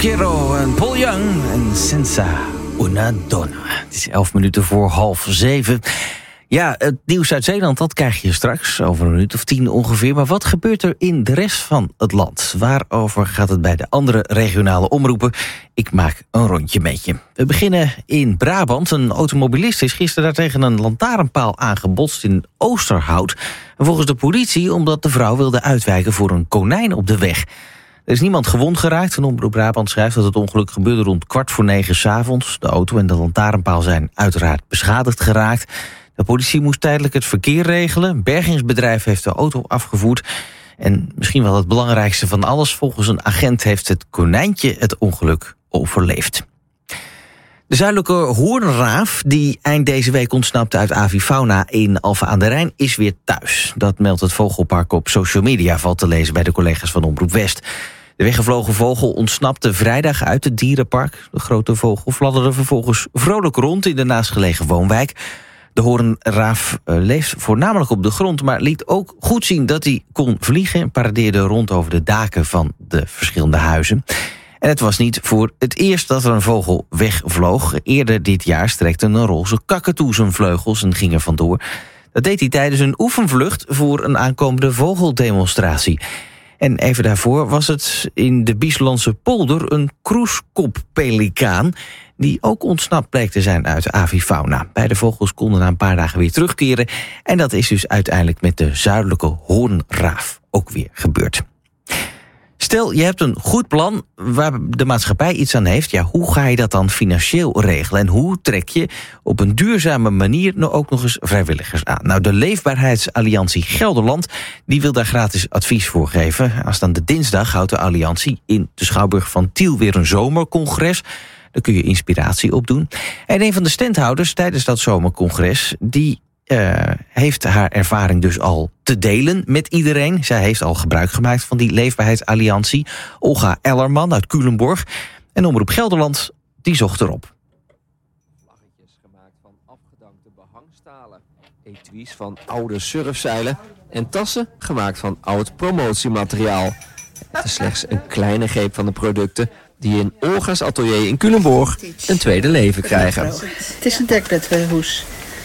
Quiero en Paul Young en Senza una donna. Het is 11 minuten voor 6:30. Ja, het nieuws uit Zeeland, dat krijg je straks, over een minuut of 10 ongeveer. Maar wat gebeurt er in de rest van het land? Waarover gaat het bij de andere regionale omroepen? Ik maak een rondje met je. We beginnen in Brabant. Een automobilist is gisteren daar tegen een lantaarnpaal aangebotst in Oosterhout. En volgens de politie omdat de vrouw wilde uitwijken voor een konijn op de weg. Er is niemand gewond geraakt. Van Omroep Brabant schrijft dat het ongeluk gebeurde rond 8:45 s'avonds. De auto en de lantaarnpaal zijn uiteraard beschadigd geraakt. De politie moest tijdelijk het verkeer regelen. Een bergingsbedrijf heeft de auto afgevoerd. En misschien wel het belangrijkste van alles, volgens een agent heeft het konijntje het ongeluk overleefd. De zuidelijke hoornraaf, die eind deze week ontsnapte uit avifauna in Alphen aan den Rijn, is weer thuis. Dat meldt het Vogelpark op social media, valt te lezen bij de collega's van Omroep West. De weggevlogen vogel ontsnapte vrijdag uit het dierenpark. De grote vogel fladderde vervolgens vrolijk rond in de naastgelegen woonwijk. De hoornraaf leeft voornamelijk op de grond, maar liet ook goed zien dat hij kon vliegen en paradeerde rond over de daken van de verschillende huizen. En het was niet voor het eerst dat er een vogel wegvloog. Eerder dit jaar strekte een roze kakatoe zijn vleugels en ging er vandoor. Dat deed hij tijdens een oefenvlucht voor een aankomende vogeldemonstratie. En even daarvoor was het in de Bieslandse polder een kroeskoppelikaan die ook ontsnapt bleek te zijn uit avifauna. Beide vogels konden na een paar dagen weer terugkeren. En dat is dus uiteindelijk met de zuidelijke hoornraaf ook weer gebeurd. Stel, je hebt een goed plan waar de maatschappij iets aan heeft. Ja, hoe ga je dat dan financieel regelen? En hoe trek je op een duurzame manier nou ook nog eens vrijwilligers aan? Nou, de Leefbaarheidsalliantie Gelderland die wil daar gratis advies voor geven. Aanstaande dinsdag houdt de alliantie in de Schouwburg van Tiel weer een zomercongres. Daar kun je inspiratie opdoen. En een van de standhouders tijdens dat zomercongres die heeft haar ervaring dus al te delen met iedereen. Zij heeft al gebruik gemaakt van die Leefbaarheidsalliantie. Olga Ellerman uit Culemborg. En Omroep Gelderland, die zocht erop. Vlaggetjes gemaakt van afgedankte behangstalen. Etuis van oude surfzeilen. En tassen gemaakt van oud promotiemateriaal. Het is slechts een kleine greep van de producten die in Olga's atelier in Culemborg een tweede leven krijgen. Het is een dekbedhoes.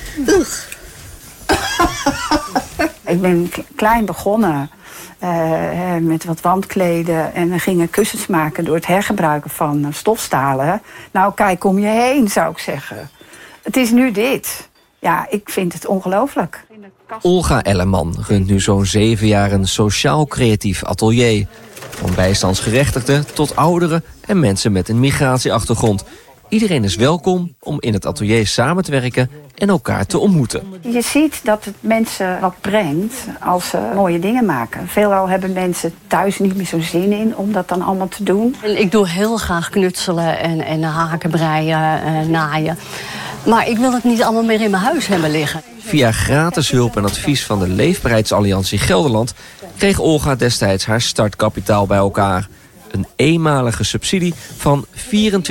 Ik ben klein begonnen met wat wandkleden en dan gingen kussens maken door het hergebruiken van stofstalen. Nou, kijk om je heen, zou ik zeggen. Het is nu dit. Ja, ik vind het ongelooflijk. Olga Ellerman runt nu zo'n 7 jaar een sociaal-creatief atelier. Van bijstandsgerechtigden tot ouderen en mensen met een migratieachtergrond. Iedereen is welkom om in het atelier samen te werken en elkaar te ontmoeten. Je ziet dat het mensen wat brengt als ze mooie dingen maken. Veelal hebben mensen thuis niet meer zo'n zin in om dat dan allemaal te doen. Ik doe heel graag knutselen en haken, breien, naaien. Maar ik wil het niet allemaal meer in mijn huis hebben liggen. Via gratis hulp en advies van de Leefbaarheidsalliantie Gelderland kreeg Olga destijds haar startkapitaal bij elkaar. Een eenmalige subsidie van €24.999.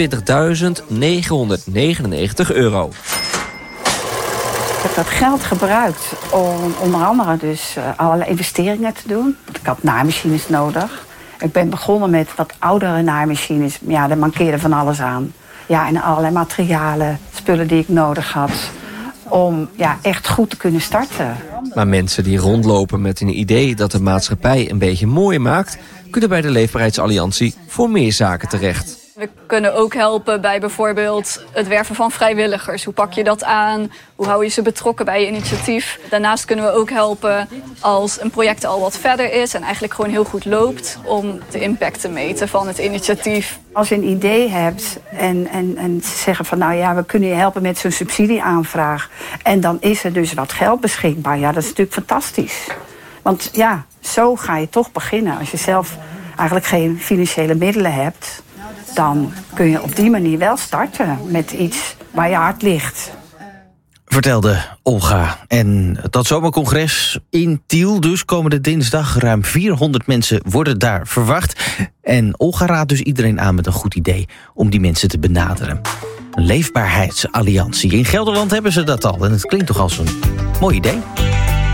Ik heb dat geld gebruikt om onder andere dus allerlei investeringen te doen. Ik had naaimachines nodig. Ik ben begonnen met wat oudere naaimachines. Ja, daar mankeerde van alles aan. Ja, en allerlei materialen, spullen die ik nodig had om echt goed te kunnen starten. Maar mensen die rondlopen met een idee dat de maatschappij een beetje mooi maakt, kunnen bij de Leefbaarheidsalliantie voor meer zaken terecht. We kunnen ook helpen bij bijvoorbeeld het werven van vrijwilligers. Hoe pak je dat aan? Hoe hou je ze betrokken bij je initiatief? Daarnaast kunnen we ook helpen als een project al wat verder is en eigenlijk gewoon heel goed loopt om de impact te meten van het initiatief. Als je een idee hebt en ze zeggen van nou ja, we kunnen je helpen met zo'n subsidieaanvraag en dan is er dus wat geld beschikbaar. Ja, dat is natuurlijk fantastisch. Want ja, zo ga je toch beginnen. Als je zelf eigenlijk geen financiële middelen hebt, dan kun je op die manier wel starten met iets waar je hart ligt. Vertelde Olga. En dat zomercongres in Tiel dus komende dinsdag. Ruim 400 mensen worden daar verwacht. En Olga raadt dus iedereen aan met een goed idee om die mensen te benaderen. Een Leefbaarheidsalliantie. In Gelderland hebben ze dat al. En het klinkt toch als een mooi idee.